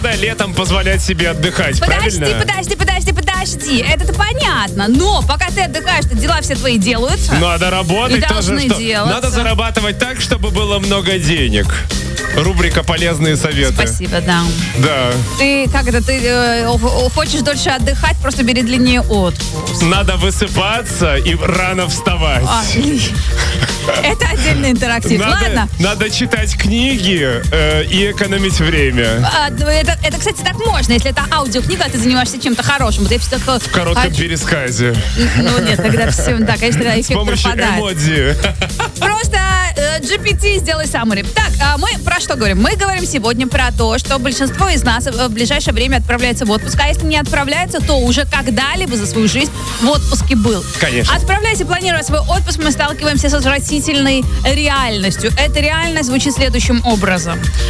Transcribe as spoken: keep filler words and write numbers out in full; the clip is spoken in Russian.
надо летом позволять себе отдыхать, Подожди, правильно? подожди, подожди, подожди. Это-то понятно. Но пока ты отдыхаешь, то дела все твои делаются. Надо работать И тоже. должны Что? делаться. Надо зарабатывать так, чтобы было много денег. Рубрика «Полезные советы». Спасибо, да. Да. Ты, как это, ты э, хочешь дольше отдыхать, просто бери длиннее отпуск. Надо высыпаться и рано вставать. А, это отдельный интерактив. Надо, Ладно. надо читать книги э, и экономить время. А, это, это, кстати, так можно, если это аудиокнига, а ты занимаешься чем-то хорошим. Вот я всегда х- В коротком хочу- пересказе. Ну нет, тогда все, да, конечно, тогда С эффект помощью пропадает. эмодзи. Просто э, джи пи ти сделай summary. Так, а мы про что говорим? Мы говорим сегодня про то, что большинство из нас в ближайшее время отправляется в отпуск. А если не отправляется, то уже когда-либо за свою жизнь в отпуске был. Конечно. Отправляйся, планируя свой отпуск, мы сталкиваемся с отвратительной реальностью. Эта реальность звучит следующим образом.